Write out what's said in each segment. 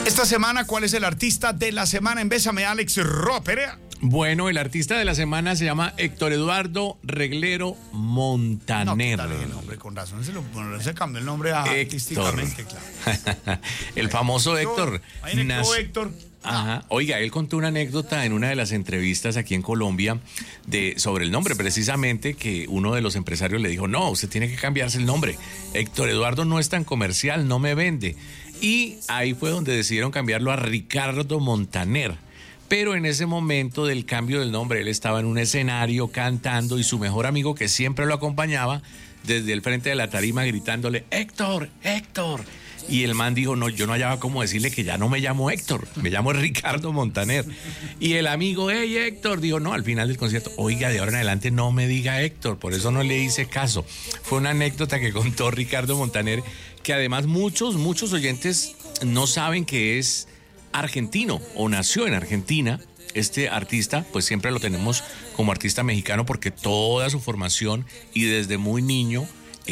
Esta semana, ¿cuál es el artista de la semana en Bésame, Alex Roperea? Bueno, el artista de la semana se llama Héctor Eduardo Reglero Montaner. No, el nombre, con razón se cambió el nombre artísticamente, claro. El famoso Héctor. Héctor. Ajá. Oiga, él contó una anécdota en una de las entrevistas aquí en Colombia sobre el nombre, precisamente, que uno de los empresarios le dijo: no, usted tiene que cambiarse el nombre. Héctor Eduardo no es tan comercial, no me vende. Y ahí fue donde decidieron cambiarlo a Ricardo Montaner. Pero en ese momento del cambio del nombre, él estaba en un escenario cantando y su mejor amigo, que siempre lo acompañaba, desde el frente de la tarima gritándole: Héctor, Héctor. Y el man dijo: no, yo no hallaba cómo decirle que ya no me llamo Héctor, me llamo Ricardo Montaner. Y el amigo: hey, Héctor, dijo: no, al final del concierto, oiga, de ahora en adelante no me diga Héctor, por eso no le hice caso. Fue una anécdota que contó Ricardo Montaner, que además muchos oyentes no saben que es argentino o nació en Argentina. Este artista, pues siempre lo tenemos como artista mexicano porque toda su formación y desde muy niño,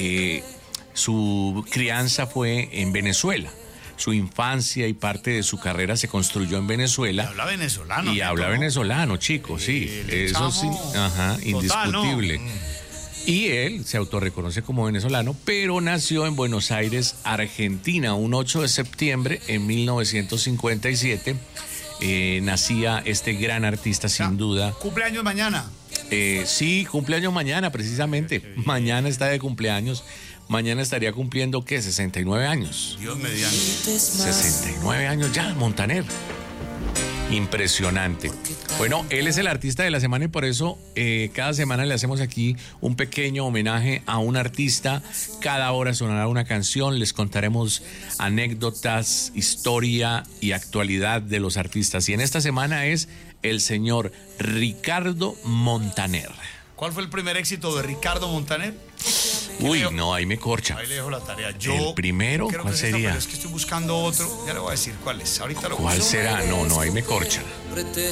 su crianza fue en Venezuela. Su infancia y parte de su carrera se construyó en Venezuela. Habla venezolano. Y habla venezolano, chicos, sí. Eso sí, ajá, indiscutible. No. Y él se autorreconoce como venezolano, pero nació en Buenos Aires, Argentina, un 8 de septiembre en 1957. Nacía este gran artista, sin duda. ¿Cumpleaños mañana? Sí, cumpleaños mañana, precisamente. Mañana está de cumpleaños. Mañana estaría cumpliendo, ¿qué? 69 años. Dios mediante. 69 años ya, Montaner. Impresionante. Bueno, él es el artista de la semana y por eso cada semana le hacemos aquí un pequeño homenaje a un artista. Cada hora sonará una canción, les contaremos anécdotas, historia y actualidad de los artistas. Y en esta semana es el señor Ricardo Montaner. ¿Cuál fue el primer éxito de Ricardo Montaner? Uy, no, ahí me corcha. Ahí le dejo la tarea. ¿El primero? ¿Cuál sería? Pero es que estoy buscando otro. Ya le voy a decir cuál es. Ahorita lo ¿Cuál será? No, ahí me corcha.